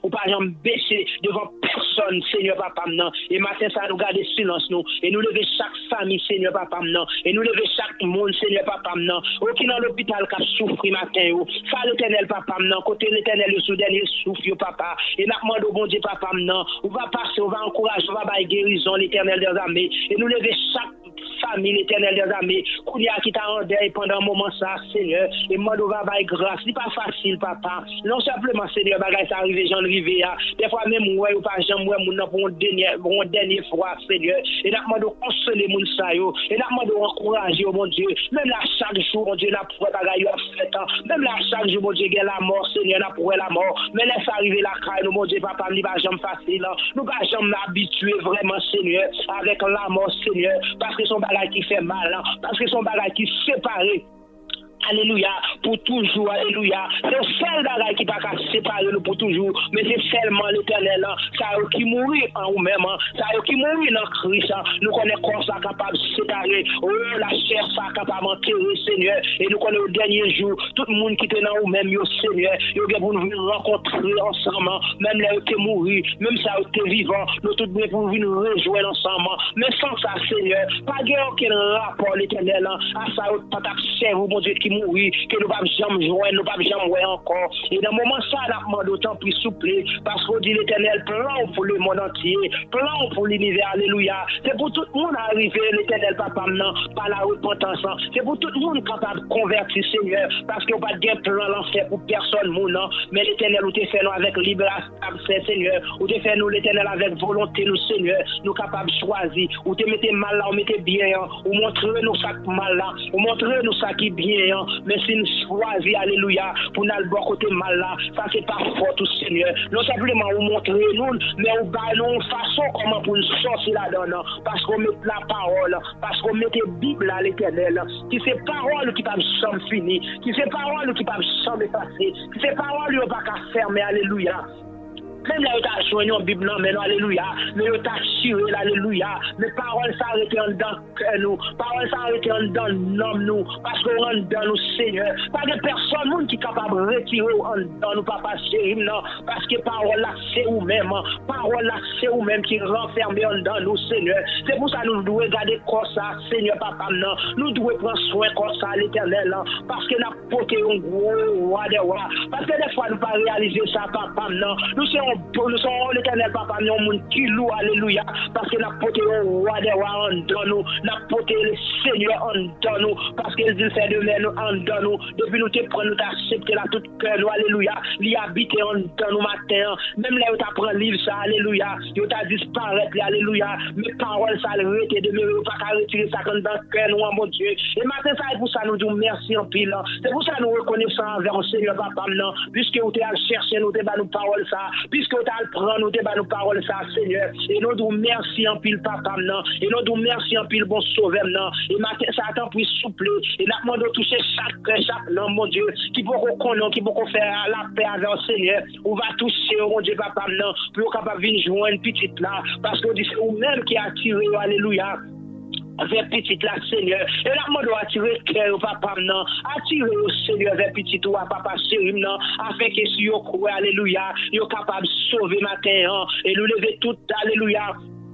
ou pas jamais baisser devant personne, Seigneur papa non. Et matin ça nous garder silence nous et nous lever chaque famille, Seigneur papa non. Et nous lever chaque monde, Seigneur papa non. Qui dans l'hôpital qui souffre matin ou ça l'Éternel papa non. Côté l'Éternel le sous dernier souffle papa. Et n'a demandé au bon Dieu papa non. On va passer, on va encourager, on va bailler guérison l'Éternel des armées et nous lever chaque famille, l'Éternel des armées, qui t'a en deuil pendant un moment ça, Seigneur, et moi, on va bailler grâce, c'est pas facile, papa. Non simplement, Seigneur, bagay ça arrive, j'en arrive, des fois même, ou pas, j'en moi, mon pour une dernière fois, Seigneur, et là, moi, de consoler mon ça, et là, moi, de encourager, mon Dieu, même là, chaque jour, mon Dieu, là, pour bagay, même là, chaque jour, mon Dieu, il y a la mort, Seigneur, là, pour la mort, mais laisse arriver la caille, mon Dieu, papa, nous pas jamais facile, nous pas jamais habitués vraiment, Seigneur, avec la mort, Seigneur, parce que son bagay qui fait mal, parce que son bagay qui sépare. Alléluia, pour toujours, alléluia. C'est seul bagage qui ne peut pas séparer nous pour toujours, mais c'est seulement l'Éternel, ça qui mourit en nous-mêmes, ça qui mourit dans Christ, nous connaissons comme ça capable de séparer, oh, la chair, ça capable d'enterrer, Seigneur, et nous connaissons au dernier jour, tout le monde qui était dans nous-mêmes, Seigneur, et pour nous rencontrer ensemble, même là où tu es mort, même ça où tu es vivant, nous tous pour nous rejoindre ensemble, mais sans ça, Seigneur, pas aucun rapport, l'Éternel, à ça où tu as servi, mon Dieu, qui mourir, que nous ne pouvons jamais jouer, nous ne pouvons jamais jouer encore. Et dans le moment ça, nous demandons d'autant plus souple, parce qu'on dit l'Éternel, plan pour le monde entier, plan pour l'univers, alléluia. C'est pour tout le monde arriver, l'Éternel, papa, non, par la repentance. C'est pour tout le monde capable de convertir, Seigneur, parce qu'on n'a pas de plan l'enfer pour personne, non. Mais l'Éternel, où tu fait nous avec libération, Seigneur, où tu fait nous, l'Éternel, avec volonté, nous, Seigneur, nous capables de choisir, où tu mettez mal là, où mettez bien, où montrez nous ça mal là, où montrez nous ça qui bien, mais si nous choisissons, alléluia, pour nous le bon côté mal là, ça c'est pas fort tout Seigneur. Non simplement vous montrer nous, mais vous baillons une façon comment pour nous sortir là-dedans, parce qu'on met la parole, parce qu'on met la Bible à l'Éternel, qui c'est parole qui ne peut jamais finir, qui c'est parole qui ne peut jamais passer, qui c'est parole qui ne peut pas fermer, alléluia. Même là, il a joigné en Bible, non, mais non, alléluia. Mais il a tiré, alléluia. Mais parole s'arrête en dedans nous. Parole s'arrête en dedans nous. Parce qu'on rentre dans nous, Seigneur. Pas de personne qui est capable de retirer en dedans nous, papa chéri, non. Parce que parole là, c'est vous-même. Parole là, c'est vous-même qui renferme en dedans nous, Seigneur. C'est pour ça que nous devons regarder comme ça, Seigneur, papa, non. Nous devons prendre soin comme ça, l'Éternel, parce que nous avons porté un gros roi de roi. Parce que des fois, nous ne pouvons pas réaliser ça, papa, non. Nous sommes l'Éternel, papa, nous sommes qui loue, alléluia, parce que nous avons porté un roi de roi en dedans nous. Nous avons porté le Seigneur en dedans nous, parce qu'il dit fait de même en dedans nous. Depuis nous te prendre, nous t'accepter là tout cœur, nous, alléluia. L'y habiter en dedans nous matin. Même là, où tu apprends le livre, ça, alléluia. Où tu as disparaître, alléluia. Mes paroles, ça, le rete de mes pas qu'à retirer ça dans le cœur, nous, mon Dieu. Et matin, ça, c'est pour ça nous disons merci en pile. C'est pour ça nous reconnaissons envers le Seigneur, papa, non. Puisque vous t'es chercher, nous t'es nos paroles, ça. Puisque vous t'es prendre, nous t'es nos paroles, ça, Seigneur. Et nous disons merci en pile, papa, non. Et nous disons merci en pile, bon sauveur, non. Et matin, ça attend pour souffler. Et nous demandons de toucher chaque non, mon Dieu, qui peut reconnaître, qui peut faire la paix avec le Seigneur. On va toucher, mon Dieu, papa, non. Pour capable venir joindre une petite là. Parce que c'est vous-même qui a tiré, alléluia. Vers petit la Seigneur. Et là, moi, dois attirer cœur au papa, non. Attirer au Seigneur vers petit ou à papa chéri, non. Afin que si vous croyez, alléluia, vous êtes capable de sauver matin, hein, et nous lever tout, alléluia.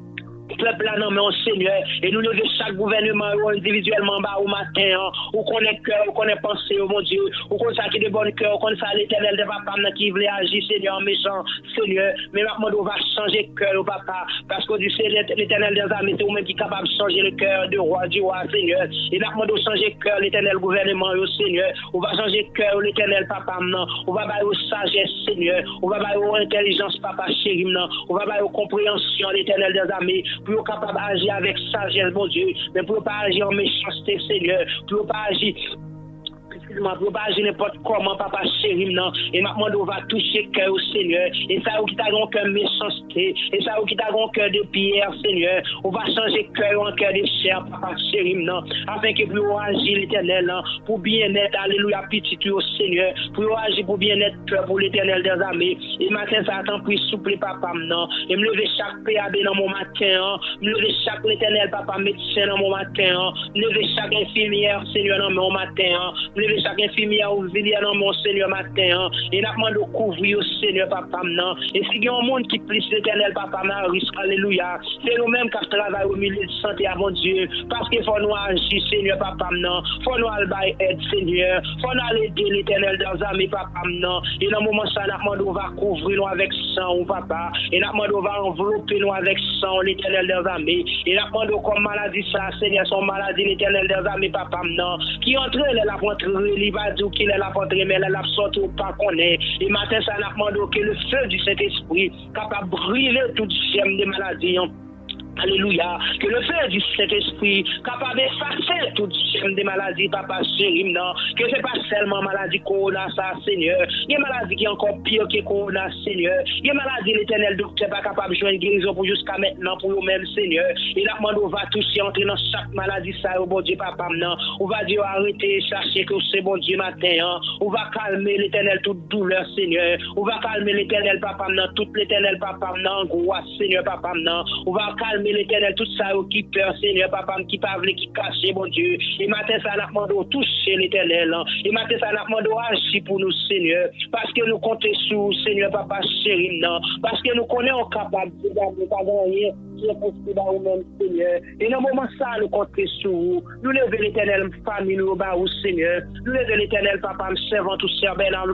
Peuple là, non, mais au Seigneur, et nous lever chaque gouvernement individuellement bas au matin, ou qu'on ait cœur, ou qu'on ait pensé, oh mon Dieu, ou qu'on ça qui de bon cœur, ou qu'on ça l'Éternel de papa qui voulait agir, Seigneur, méchant, Seigneur, mais maintenant on va changer cœur au papa, parce que c'est l'Éternel des armées, c'est vous-même qui est capable de changer le cœur du roi, Seigneur, et maintenant on va changer cœur, l'Éternel gouvernement, au Seigneur, on va changer cœur, l'Éternel papa, non, on va bailler aux sagesse, Seigneur, on va bailler aux intelligence, papa chéri, non, on va bailler aux compréhensions, l'Éternel des armées, pour être capable d'agir avec sagesse, mon Dieu, mais pour ne pas agir en méchanceté, Seigneur, pour ne pas agir. Excuse-moi, pour ne pas agir n'importe comment, papa chéri, non. Et maintenant, on va toucher le cœur au Seigneur. Et ça, qui t'a un cœur méchanceté. Et ça, qui t'a un cœur de pierre, Seigneur. On va changer le cœur en cœur de chair, papa chéri, non. Afin que pour agir l'Éternel, non. Pour bien-être, alléluia, petit au Seigneur. Pour agir pour bien-être pour l'Éternel des armées. Et matin, ça attend pour souple, papa, non. Et me lever chaque PAB dans mon matin, me lever chaque l'Éternel, papa, médecin dans mon matin, me lever chaque infirmière, Seigneur, dans mon matin, me lever chaque infirmière auxiliaire dans mon Seigneur matin. Et n'a demandé de couvrir au Seigneur papa maintenant. Et si il y a un monde qui plus l'éternel papa m'a risque, alléluia. C'est nous-mêmes qui travaillons au milieu de santé à mon Dieu. Parce qu'il faut nous agir, Seigneur papa maintenant. Faut nous aller aide, Seigneur. Faut nous aller aider l'éternel dans les amis papa maintenant. Et dans le moment ça, n'a demandé on va couvrir nous avec sang, papa. Et n'a demandé on va envelopper nous avec sang, l'éternel dans les amis. Et n'a demandé comme maladie ça, Seigneur, son maladie, l'éternel dans les amis papa maintenant. Qui entre, elle a rentré, il va dire qu'il est la rentré, mais elle a sorti ou pas connaît. Et matin, ça n'a demandé que le feu du Saint-Esprit capable de brûler toute gemme de maladie. Alléluia. Que le feu du Saint-Esprit capable d'effacer toute chaîne de maladies, papa chéri, non. Que ce n'est pas seulement maladie corona, ça, Seigneur. Il y a une maladie qui est encore pire que corona, Seigneur. Il y a une maladie, l'éternel docteur n'est pas capable de jouer une guérison pour jusqu'à maintenant pour nous-mêmes, Seigneur. Et là, on va toucher, entrer dans chaque maladie, ça, au bon Dieu, papa, non. On va dire arrêter, chercher que c'est bon Dieu matin, hein. On va calmer l'éternel toute douleur, Seigneur. On va calmer l'éternel, papa, non. Toute l'éternel, papa, non. Angoisse, Seigneur, papa, non. On va calmer l'éternel, tout ça qui peur, Seigneur, papa, qui parle, qui cache, mon Dieu. Et matin, ça n'a pas demandé toucher l'éternel. Et matin, ça n'a pas demandé agir pour nous, Seigneur. Parce que nous comptons sur, Seigneur, papa chéri, non. Parce que nous connaissons capables de garder pas gagner, qui est possible dans nous-mêmes, Seigneur. Et dans le moment ça, nous comptons sur vous. Nous levons l'éternel, famille, nous, Seigneur. Nous levons l'éternel, papa, servant tout servant, nous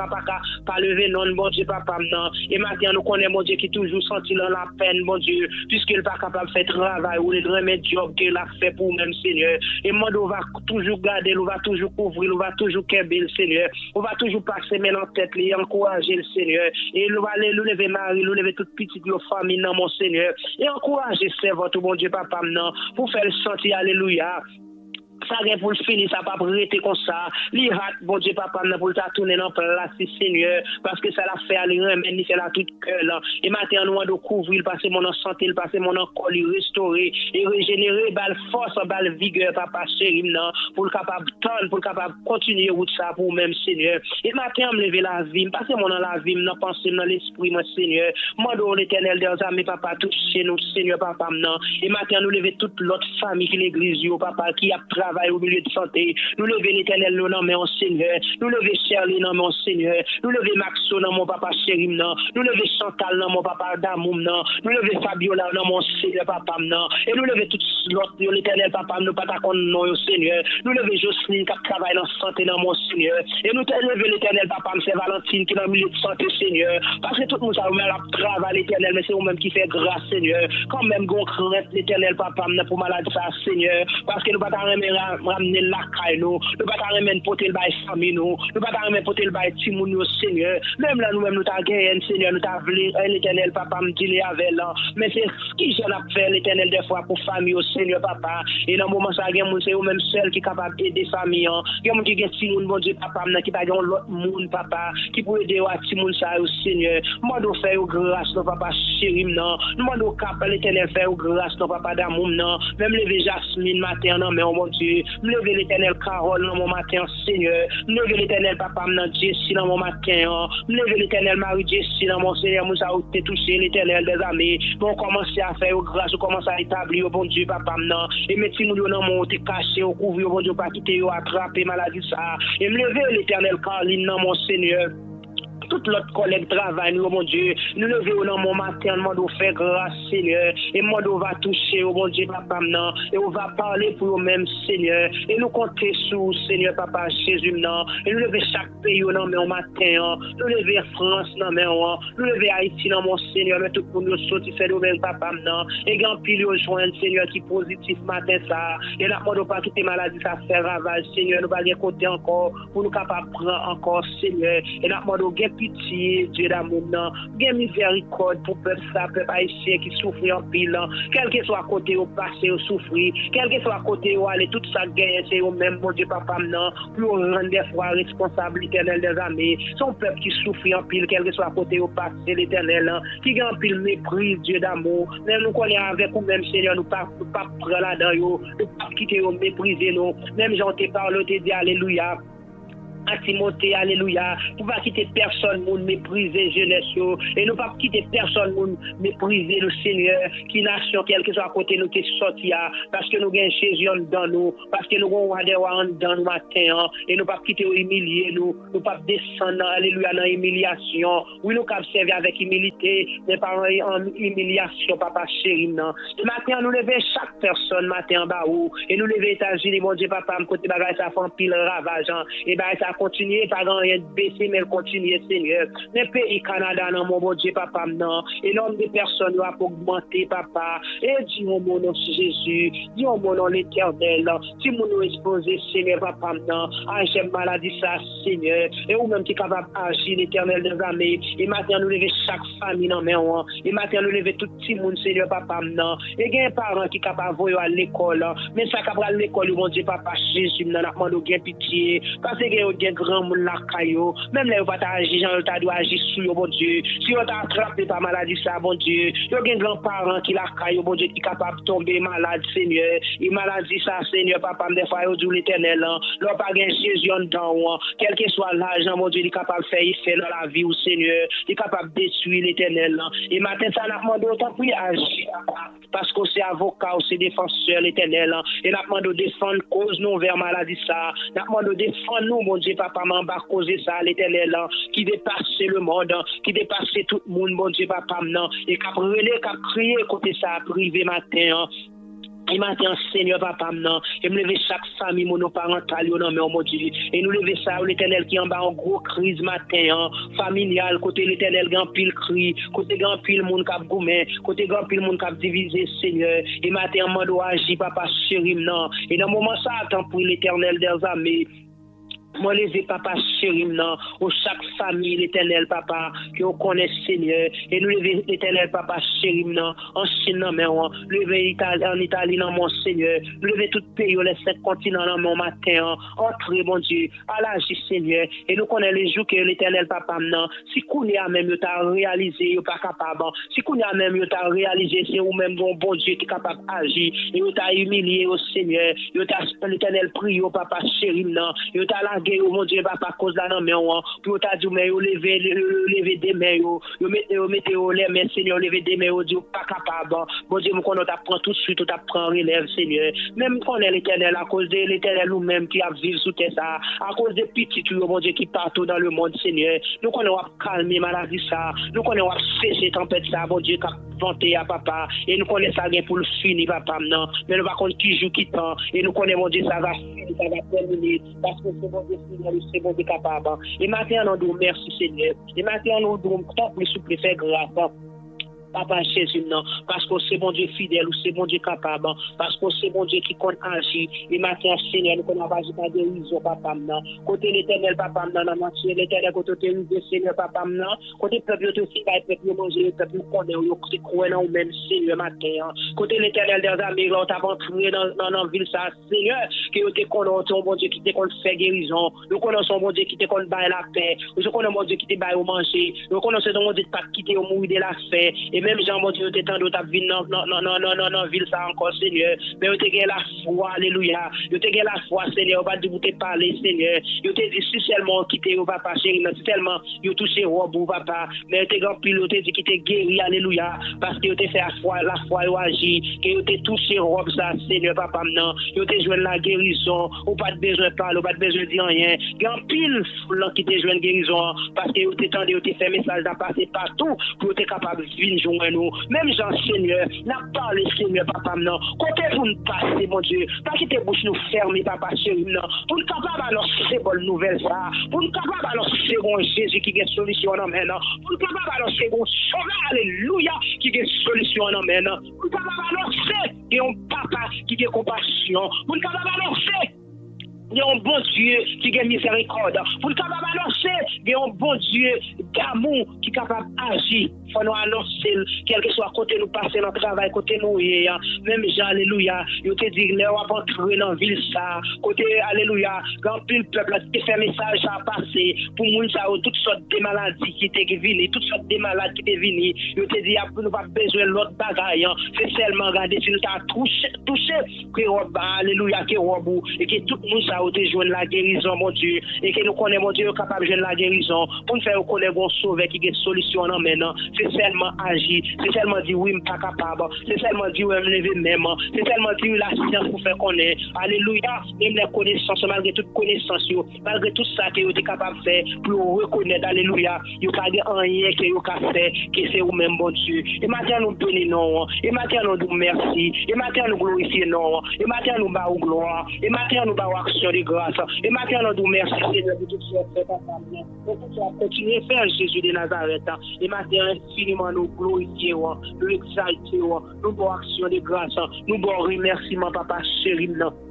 pas lever non, mon Dieu, papa, non. Et maintenant, nous connaissons, mon Dieu, qui toujours senti dans la peine, mon Dieu, puisqu'il n'est pas capable de faire travail ou les remettre job qu'il a fait pour même, Seigneur. Et moi, on va toujours garder, on va toujours couvrir, on va toujours québler le Seigneur. On va toujours passer maintenant en tête, et encourager le Seigneur. Et nous allons aller, nous lever Marie, nous lever toute petite famille, non, mon Seigneur. Et encourager, c'est votre bon Dieu, papa, non, pour faire le sentir, alléluia. Ça vient pour le finir, ça va pas arrêter comme ça. L'Irak, bon Dieu, papa, pour le tourner dans place, Seigneur, parce que ça l'a fait aller, mais il fait la toute cœur. Et maintenant, nous allons couvrir, passer mon santé, passer mon corps, restaurer et régénérer, balle force, balle vigueur, papa, chéri, pour le capable de tendre, pour le capable de continuer route ça pour même, Seigneur. Et maintenant, me lever la vie, passer mon dans la vie, dans penser dans l'esprit, mon Seigneur. Moi, dans l'éternel des amis, papa, tout chez nous, Seigneur, papa, et maintenant, nous lever toute l'autre famille qui l'église, papa, qui a travaillé au milieu de santé. Nous lever l'éternel, nous nommons mon Seigneur. Nous lever Shirley, non, mon Seigneur. Nous lever Maxo, non, mon papa chéri, non. Nous lever Chantal, non, mon papa d'amour, non. Nous lever Fabiola, non, mon Seigneur, papa, non. Et nous lever tout l'autre, l'éternel, papa, nous pas d'accord, non, Seigneur. Nous lever Jocelyne, qui travaille dans la santé, non, mon Seigneur. Et nous lever l'éternel, papa, c'est Valentine, qui est dans le milieu de santé, Seigneur. Parce que tout le monde, ça, on travaille l'éternel, mais c'est vous-même qui fait grâce, Seigneur. Quand même, gon crainte l'éternel, papa, pour maladie, ça, Seigneur. Parce que nous pas ramener la caille, nous pas ramener porter le bail famille, nous pas ramener porter le bail timoun, Seigneur. Même là, nous-mêmes, nous t'a gagné, Seigneur, nous t'a voulu, l'éternel, papa, me dit avec là. Mais c'est ce qui j'en a fait, l'éternel, des fois, pour famille, Seigneur, papa. Et dans le moment, ça, c'est vous-même seul qui est capable d'aider famille. Il y a qui est timoun, mon Dieu, papa, qui pas l'autre monde, papa, qui peut aider à timoun, ça, Seigneur. Moi, nous faisons grâce, non, papa, chéri, non. Nous, nous, capable, l'éternel, faire grâce, non, papa, d'amour, non. Même lever Jasmine, matin, non, mais, oh, mon Dieu. Lever l'éternel Carole dans mon matin, Seigneur. Lever l'éternel papa dans Jessie dans mon matin. Lever l'éternel Marie Jessie dans mon Seigneur. Nous avons touché l'éternel des amis. Bon, commencer à faire grâce, commencer à établir, bon Dieu, papa, non. Et mettez-nous dans mon te caché, au couvrir, bon Dieu, pas quitter, attraper maladie, ça. Et me lever l'éternel Caroline dans mon Seigneur. Toute l'autre collègue travaille, nous, mon Dieu. Nous levons dans mon matin, nous faire grâce, Seigneur. Et moi, nous va toucher, oh mon Dieu, papa, non. Et on va parler pour nous-mêmes, Seigneur. Et nous compter sur, Seigneur, papa, Jésus, non. Et nous lever chaque pays, non, mais au matin, nous lever France, non, mais nous lever Haïti, non, mon Seigneur. Mais tout pour nous sortir, faire nous-mêmes, papa, non. Et grand pile, joindre, Seigneur, qui est positif matin, ça. Et là, nous pas quitter maladie, ça fait ravage, Seigneur. Nous va bien côté encore, pour nous capables de prendre encore, Seigneur. Et là, nous pitié, Dieu d'amour, bien miséricorde pour peuple ça, peuple haïtien qui souffre en pile, quel que soit côté au passé, au souffrir, quel que soit côté où aller, tout ça gagne, c'est au même, mon Dieu, papa, non, pour rendre des fois responsable l'éternel des armées, son peuple qui souffre en pile, quel que soit côté au passé, l'éternel, qui gagne en pile mépris, Dieu d'amour, mais nous connaissons avec nous même, Seigneur, nous pas prendre là-dedans, nous pas quitter, mépriser nous, même j'en te parle, te dis, alléluia. à Timothée, alléluia, pour pas quitter personne, moun mépriser jeunesse, et nous pas quitter personne, moun mépriser le Seigneur, qui nation, quel que soit à côté nous qui sorti, parce que nous avons Jésus dans nous, parce que nous avons Wadewa dans nous matin, et nous pas quitter humilier, nous pas descendre, alléluia, dans l'humiliation, oui, nous pas servir avec humilité, mais pas en humiliation, papa chéri, non. Ce matin, nous lever chaque personne, matin en bas, et nous lever États-Unis, mon Dieu, papa, me côté bagage, ça fait un pile ravage, et ben, ça continue, pas rien de baisser, mais continue, Seigneur. Les pays Canada, non, mon bon Dieu, papa, non. Et nombre de personnes doivent augmenter, papa. Et dis mon nom, Jésus. Dis mon nom, l'Éternel. Si mon nom exposé, Seigneur, papa, non. Ah, j'aime maladie, ça, Seigneur. Et ou même qui est capable d'agir, l'Éternel des armées. Et maintenant, nous lever chaque famille, non, mais on. Et maintenant, nous lever tout petit monde, Seigneur, papa, non. Et il y a un parent qui est capable de voir à l'école. Mais ça, capable à l'école, mon Dieu, papa, Jésus, non, n'a pas de pitié. Parce que il y a un grand monde là, caillou. Même là, on va agir, on doit agir sur eux, bon Dieu. Si on t'a attrapé par maladie, ça, bon Dieu. Il y a un grand-parent qui l'a caillou, bon Dieu, qui est capable de tomber malade, Seigneur. Et maladie, ça, Seigneur, papa, des fois, il dit l'Éternel. L'on pas gain Jésus en dedans, quel que soit l'argent, mon Dieu, il est capable de faire effet dans la vie, au Seigneur. Il est capable de détruire l'Éternel. Et maintenant, ça n'a demandé autant pour agir, parce que c'est avocat, c'est défenseur, l'Éternel. Et n'a demandé de défendre cause nous vers maladie, ça. N'a demandé de défendre nous, mon Dieu, papa, m'en bas causer ça, l'Éternel, qui dépasse le monde, qui dépasse tout le monde, mon Dieu, papa, non. Et qui a brûlé, qui a crié côté ça, privé matin. Et maintenant, Seigneur, papa, non. Et me lever chaque famille monoparentale, non, mais mon Dieu. Et nous lever ça, l'Éternel qui en bas en gros crise matin, familial, côté l'Éternel, grand pile cri, côté grand pile monde cap goumé, côté grand pile monde cap divisé, Seigneur. Et matin, on doit agir, papa, chéri, non. Et dans le moment, ça attend pour l'Éternel des armées. Moi, les papa chéri, non, au chaque famille, l'Éternel, papa, que on connaît Seigneur, et nous lever l'Éternel, papa chéri, non, en Chine, non, mais on, lever en Italie, non, mon Seigneur, lever tout pays, les 7 continents, non, mon matin, entrer, mon Dieu, à l'âge, Seigneur, et nous connaissons les jours que l'Éternel, papa, non, si qu'on y a même, il t'a réalisé, il pas capable, si qu'on y a même, il t'a réalisé, c'est ou même, bon Dieu, qui est capable d'agir, et il t'a humilié au Seigneur, il t'a, l'Éternel, prie, au papa chéri, non, il t'a mon Dieu, papa, cause là, non, mais on, pour t'a dit, mais lever des mains, mettez les mains, Seigneur, lever des mains, Dieu, pas capable. Bon Dieu, nous connaissons, t'apprend tout de suite, t'apprend relève, Seigneur. Même qu'on est l'Éternel, à cause de l'Éternel nous-mêmes qui a vécu sous terre, ça, à cause des petits, mon Dieu, qui partout dans le monde, Seigneur. Nous connaissons, calmer maladie, ça. Nous connaissons, cesser tempête, ça, bon Dieu, qui a vanté à papa. Et nous connaissons ça, pour le finir, papa, non. Mais nous va connaître qui joue, qui tend. Et nous connaissons, mon Dieu, ça va finir, ça va terminer. Parce que c'est bon Dieu, c'est bon Dieu capable. Et maintenant, nous disons merci, Seigneur. Et maintenant, nous disons tant plus souple, faire grâce. Papa Jésus, non, parce que c'est bon Dieu fidèle ou c'est bon Dieu capable, parce que c'est bon Dieu qui compte agir. Et maintenant, Seigneur, nous connaissons pas de dérision, papa, non. Côté l'éternel, papa, non, non, l'éternel, côté le Seigneur, papa, non. Côté le peuple, aussi, le peuple, manger, le peuple, connaît, c'est croire dans nous-mêmes, Seigneur, matin. Côté l'éternel des armées, on t'a entré dans la ville, ça, Seigneur, qui te connaît, son bon Dieu qui te connaît faire guérison. Nous connaissons bon Dieu qui te connaît bailler la paix. Nous connaissons bon Dieu qui te baille au manger. Nous connaissons bon Dieu qui pas quitter au mourir de la paix. Même Jean, mon Dieu, t'es tant d'autres vie non, ville ça encore, Seigneur. Mais vous t'es la foi, alléluia. Vous t'es la foi, Seigneur. On va dire, vous t'es parlé, Seigneur. Vous t'es dit, si seulement quitter au papa, chéri, si seulement vous touché au bout, papa. Mais vous t'es grand pile, vous t'es dit, qui t'es guéri, alléluia. Parce que vous t'es fait la foi, vous agit. Que vous t'es touché au robe, ça, Seigneur, papa, non. Vous t'es joué la guérison. Ou pas de besoin de parler, ou pas de besoin de dire rien. Grand pile, qui t'es joué la guérison. Parce que vous t'es tendu, vous t'es fait message d'à passer partout. Pour vous t'es capable de venir joindre nous. Même Jean Seigneur, n'a pas le Seigneur, papa, non. Côté vous nous passez, mon Dieu. Pas quitter bouche nous fermer, papa, chéri, non. Pour nous capable alors c'est bonne nouvelle, ça. Pour nous capable alors c'est bon Jésus qui a solution, non, mais non. Pour nous capable alors c'est bon sauveur, alléluia, qui a solution, non, mais non. Pour nous capable alors c'est un papa qui a compassion. Pour nous capable alors c'est il y a un bon Dieu qui a miséricorde. Pour le capable annoncer, il y a un bon Dieu d'amour qui est capable d'agir. Il faut nous annoncer, quel que soit côté nous passer dans le travail, côté nous, même Jean, alléluia, il te dit, là, on va entrer dans la ville, ça, côté, alléluia, quand le peuple a fait un message à passer, pour nous, ça, toutes sortes de maladies qui étaient venues, toutes sortes de malades qui étaient venues, il te dit, nous pas besoin de l'autre bagaille, c'est seulement regarder si nous avons touché, que, alléluia, que, et que tout le monde, ça, ça, ou te joindre la guérison, mon Dieu, et que nous connaissons, mon Dieu, capable de joindre la guérison, pour nous faire connaître bon sauveur qui a une solution en maintenant. C'est seulement agir, c'est seulement dire oui, je ne suis pas capable, c'est seulement dire oui, je me lever même, c'est seulement dire la science pour faire connaître. Alléluia, même les connaissances, malgré toute connaissance, malgré tout ça que vous êtes capable de faire pour reconnaître, alléluia, il n'y a pas rien que vous avez fait, que c'est vous-même, bon Dieu. Et maintenant, nous bénissons, et maintenant, nous merci, et maintenant, nous glorifions, et maintenant, nous bavons gloire, et maintenant, nous bavons action de grâce, et maintenant, nous merci, Seigneur, pour tout ce que fait, papa, pour tout ce que continuer à faire, Jésus de Nazareth, et maintenant, infiniment, nous glorifions, nous exaltons, nous bavons action de grâce, nous bavons remerciement, papa, chéri,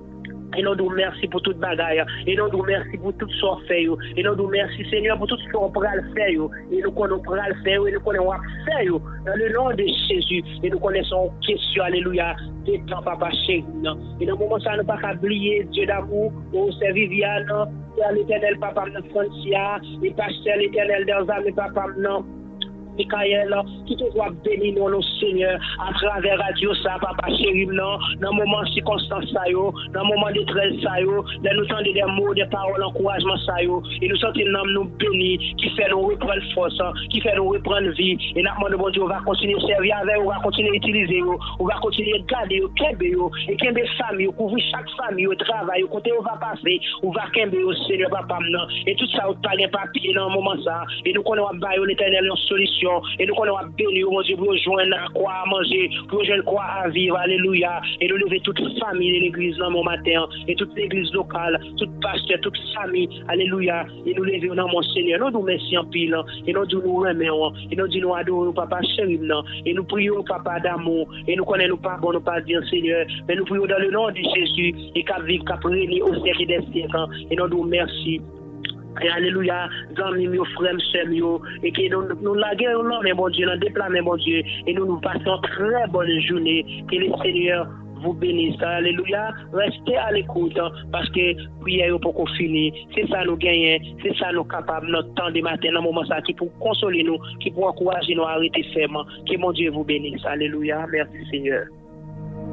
et nous nous merci pour toute bagaille. Et nous nous merci pour tout ce qu'on fait. Et nous nous merci, Seigneur, pour tout ce qu'on pourra le faire. Et nous connaissons pourra le faire. Et nous connaissons faire. Dans le nom de Jésus. Et nous connaissons question. Alléluia. Des temps, papa chéri. Et dans le moment ça, nous ne pas oublier Dieu d'amour. Au service Viviane. Et l'éternel, papa, notre Francia. Et pasteur l'éternel dans âme, papa, non. Michael, qui te soit béni nous, Seigneur, à travers radio, ça, papa chéri, dans le moment circonstance, dans le moment de détresse, là, nous entendons des mots, des paroles, encouragement, et nous sentons nous bénis, qui fait nous reprendre force, qui fait nous reprendre vie, et nous demandons, bon Dieu, on va continuer à servir avec, on va continuer à utiliser, on va continuer à garder, et qu'il y ait des familles, couvrir chaque famille, au travail, au côté où on va passer, on va kembe au Seigneur, papa, et tout ça, on parle d'un papier dans le moment, ça, et nous connaissons, l'éternel, une solution. Et nous connaissons béni, mon Dieu, pour joindre quoi à manger, pour joindre quoi à vivre, alléluia. Et nous lever toute famille de l'église dans mon matin, et toute l'église locale, toute pasteur, toute famille, alléluia. Et nous lever dans mon Seigneur, nous nous merci en pile, et nous nous remercions, et nous disons nous adorons, papa chéri, et nous prions, papa d'amour, et nous connaissons pas bon, nous pas dire Seigneur, mais nous prions dans le nom de Jésus, et qu'à vivre, qu'à prier au siècle des siècles, et nous nous merci. Et alléluia, amis, mes frères, sœurs, et que nous laguons, mais mon Dieu, nous déplaçons, mon Dieu, et nous passons très bonne journée. Que le Seigneur vous bénisse. Alléluia, restez à l'écoute, parce que prière pour qu'on finisse. C'est ça nous gagnons, c'est ça nous capables, notre temps de matin, dans le moment ça, qui pour consoler nous, qui pour encourager nous à arrêter fermement. Que mon Dieu vous bénisse. Alléluia, merci Seigneur.